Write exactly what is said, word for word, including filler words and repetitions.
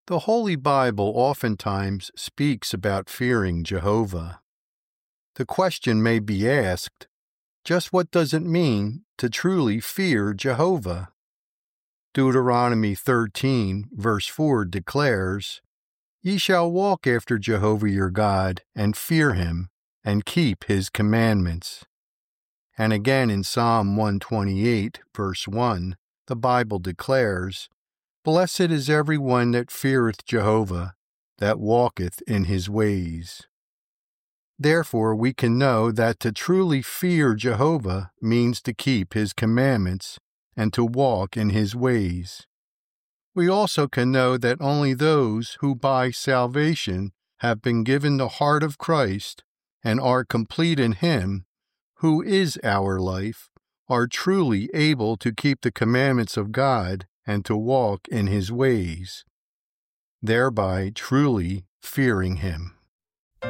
The Holy Bible oftentimes speaks about fearing Jehovah. The question may be asked, just what does it mean to truly fear Jehovah? Deuteronomy thirteen, verse four declares, "Ye shall walk after Jehovah your God, and fear him, and keep his commandments." And again in Psalm one twenty-eight, verse one, the Bible declares, "Blessed is every one that feareth Jehovah, that walketh in his ways." Therefore we can know that to truly fear Jehovah means to keep his commandments and to walk in his ways. We also can know that only those who by salvation have been given the heart of Christ and are complete in him, who is our life, are truly able to keep the commandments of God and to walk in his ways, thereby truly fearing him.